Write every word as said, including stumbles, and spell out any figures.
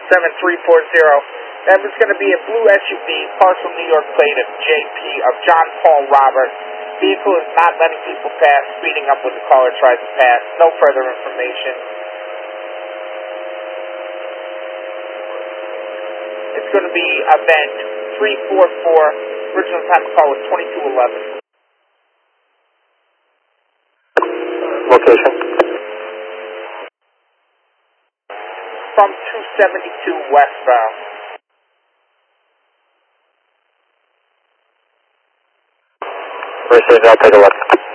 seven three four zero. That was going to be a blue S U V, parcel New York plate of J P, of John Paul Robert. Vehicle is not letting people pass, speeding up when the caller tries to pass. No further information. It's going to be event three four four. Original time of call was twenty-two eleven. Location? From two seventy-two westbound. Received, I'll take a look.